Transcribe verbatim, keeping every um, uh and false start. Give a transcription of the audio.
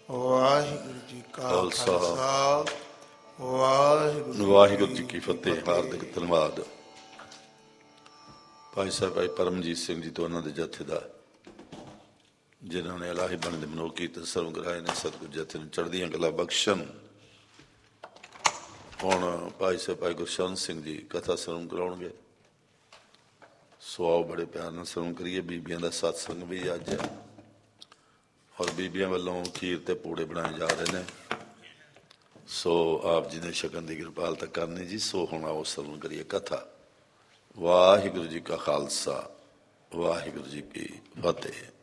ਵਾਹਿਗੁਰੂ ਜੀ ਕਾ ਖਾਲਸਾ ਖਾਲਸਾ ਵਾਹਿਗੁਰੂ ਵਾਹਿਗੁਰੂ ਜੀ ਕੀ ਫਤਿਹ। ਹਾਰਦਿਕ ਧੰਨਵਾਦ ਭਾਈ ਸਾਹਿਬ ਭਾਈ ਪਰਮਜੀਤ ਸਿੰਘ ਜੀ ਤੋਂ ਉਹਨਾਂ ਦੇ ਜਥੇ ਦਾ, ਜਿਨ੍ਹਾਂ ਨੇ ਇਲਾਹੀ ਬਾਣੀ ਦੇ ਮਨੋਹ ਕੀਰਤਨ ਸਰਵ ਕਰਾਏ ਨੇ। ਸਤਿਗੁਰ ਜਥੇ ਨੂੰ ਚੜ੍ਹਦੀਆਂ ਕਲਾ ਬਖਸ਼ਣ। ਹੁਣ ਭਾਈ ਸਾਹਿਬ ਭਾਈ ਗੁਰਸ਼ਰਨ ਸਿੰਘ ਜੀ ਕਥਾ ਸਰਵਣ ਕਰਾਉਣਗੇ। ਸੋ ਆਓ ਬੜੇ ਪਿਆਰ ਨਾਲ ਸਰਵਣ ਕਰੀਏ। ਬੀਬੀਆਂ ਦਾ ਸਤਸੰਗ ਵੀ ਅੱਜ ਹੈ ਔਰ ਬੀਬੀਆਂ ਵੱਲੋਂ ਖੀਰ ਤੇ ਪੂੜੇ ਬਣਾਏ ਜਾ ਰਹੇ ਨੇ। ਸੋ ਆਪ ਜੀ ਨੇ ਛਕਣ ਦੀ ਕਿਰਪਾਲਤਾ ਕਰਨੀ ਜੀ। ਸੋ ਹੁਣ ਆਓ ਸਰਵਣ ਕਰੀਏ ਕਥਾ। ਵਾਹਿਗੁਰੂ ਜੀ ਕਾ ਖਾਲਸਾ ਵਾਹਿਗੁਰੂ ਜੀ ਕੀ ਫਤਿਹ।